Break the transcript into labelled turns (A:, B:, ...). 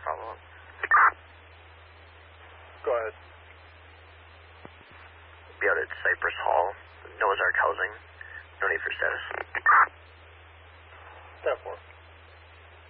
A: follow-up.
B: Go ahead.
A: Be out at Cypress Hall, Noah's Ark housing. No need for status.
B: 10-4.